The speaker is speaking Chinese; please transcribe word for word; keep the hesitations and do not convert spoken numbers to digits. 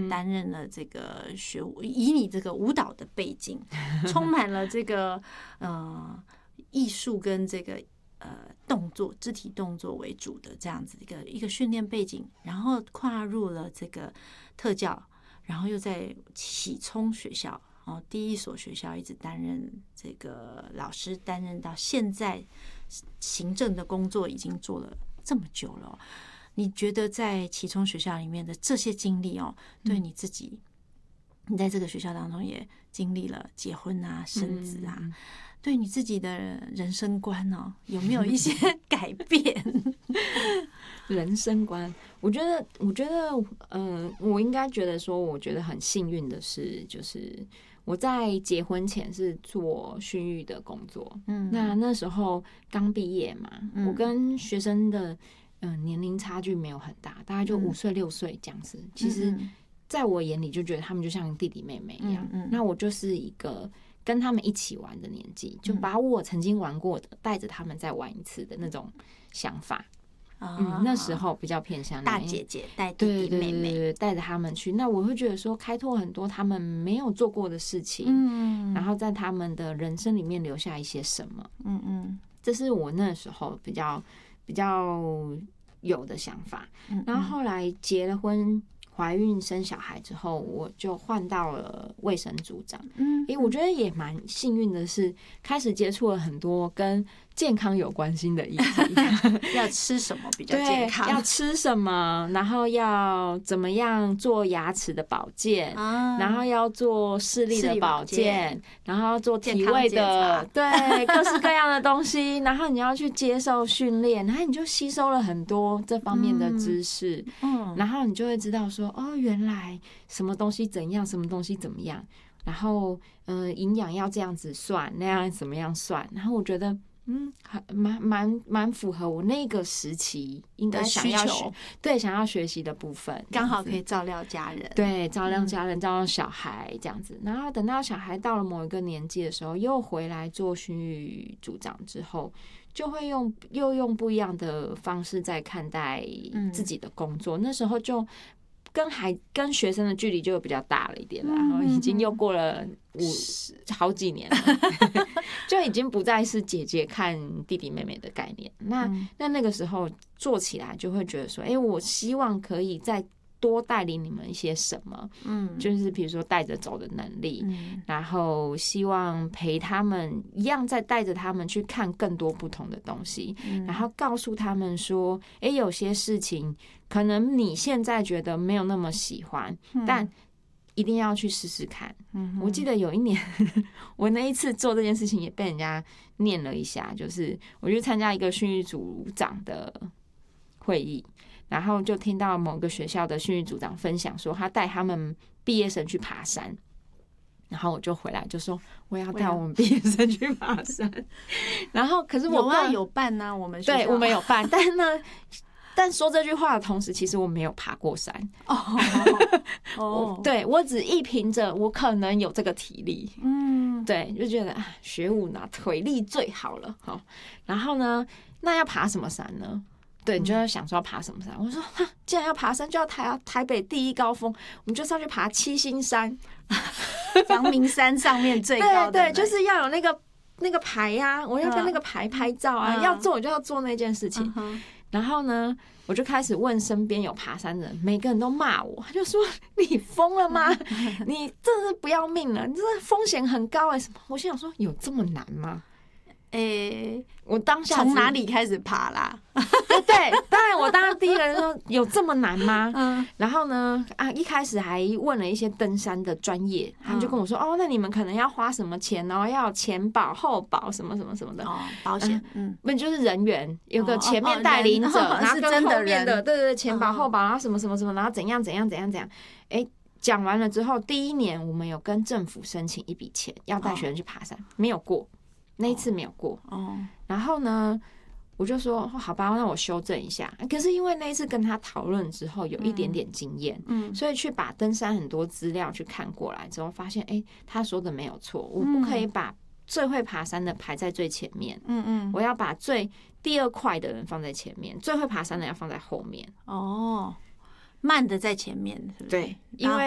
担任了这个学舞，以你这个舞蹈的背景，充满了这个呃艺术跟这个呃动作、肢体动作为主的这样子一个一个训练背景，然后跨入了这个特教，然后又在启聪学校。哦，第一所学校一直担任这个老师，担任到现在行政的工作已经做了这么久了哦。你觉得在启聪学校里面的这些经历哦，对你自己，你在这个学校当中也经历了结婚啊、生子啊，对你自己的人生观哦，有没有一些改变？ 人生观，我觉得，我觉得，嗯、呃，我应该觉得说，我觉得很幸运的是，就是我在结婚前是做训育的工作，嗯，那那时候刚毕业嘛，嗯、我跟学生的嗯、呃、年龄差距没有很大，大概就五岁六岁这样子。嗯、其实，在我眼里就觉得他们就像弟弟妹妹一样，嗯嗯、那我就是一个跟他们一起玩的年纪，就把我曾经玩过的带着他们再玩一次的那种想法。嗯，那时候比较偏向大姐姐带弟弟妹妹， 带着他们去。那我会觉得说，开拓很多他们没有做过的事情，嗯，然后在他们的人生里面留下一些什么，嗯嗯，这是我那时候比较比较有的想法。然后后来结了婚，怀孕生小孩之后，我就换到了卫生组长。嗯，诶，我觉得也蛮幸运的是，开始接触了很多跟健康有关系的议题。 要吃什么比较健康？ 要吃什么，然后要怎么样做牙齿的保健，啊、然后要做视力的保健，然后要做体位的，对，各式各样的东西。然后你要去接受训练，然后你就吸收了很多这方面的知识，嗯，然后你就会知道说，哦，原来什么东西怎样，什么东西怎么样，然后嗯，营养要这样子算，那样怎么样算，然后我觉得。嗯，蛮蛮蛮符合我那个时期应该想要学，对，想要学习的部分， 刚好可以照料家人， 对，照料家人，照料小孩这样子。然后等到小孩到了某一个年纪的时候，又回来做训育组长之后，就会用又用不一样的方式在看待自己的工作。嗯、那时候就。跟孩跟学生的距离就比较大了一点了，然后已经又过了五好几年了，就已经不再是姐姐看弟弟妹妹的概念。那那那个时候做起来就会觉得说，哎、欸，我希望可以再多带领你们一些什么，嗯，就是比如说带着走的能力，嗯，然后希望陪他们一样，再带着他们去看更多不同的东西，嗯，然后告诉他们说，哎、欸，有些事情可能你现在觉得没有那么喜欢，嗯、但一定要去试试看。嗯，我记得有一年，我那一次做这件事情也被人家念了一下，就是我去参加一个训育组长的会议。然后就听到某个学校的训育组长分享说，他带他们毕业生去爬山，然后我就回来就说我要带我们毕业生去爬山。然后可是我有啊有办啊，我们学校对我们有办，但呢，但说这句话的同时，其实我没有爬过山。哦，哦对我只一凭着我可能有这个体力，嗯，对，就觉得啊，学舞拿腿力最好了。好，然后呢，那要爬什么山呢？对，你就要想说要爬什么山？我说，既然要爬山，就要台台北第一高峰，我们就是要去爬七星山， 阳明山上面最高的。 对对，就是要有那个那个牌呀、啊，我要跟那个牌拍照啊，嗯、要做我就要做那件事情。嗯、然后呢，我就开始问身边有爬山的人，每个人都骂我，他就说你疯了吗？你真是不要命了，你这风险很高哎、欸！什么？我心想说，有这么难吗？ 诶、欸， 我当下从哪里开始爬啦？ 对，当然我当然第一个人说有这么难吗？嗯，然后呢，啊，一开始还问了一些登山的专业，他们就跟我说，嗯、哦，那你们可能要花什么钱哦？要有前保后保什么什么什么的哦，保险，嗯， 不、嗯、就是人员有个前面带领者， 哦哦、 然后跟后面的， 对对对，前保后保，然后什么什么什么，然后怎样怎样怎样怎样，哎、欸。讲完了之后，第一年我们有跟政府申请一笔钱，要带学生去爬山，没有过。那一次没有过，哦，然后呢，我就说好吧，那我修正一下。可是因为那一次跟他讨论之后，有一点点经验，嗯，所以去把登山很多资料去看过来之后，发现，哎、欸，他说的没有错，我不可以把最会爬山的排在最前面，嗯嗯，我要把最第二快的人放在前面，最会爬山的要放在后面。 哦，慢的在前面，是不是？ 对，因为。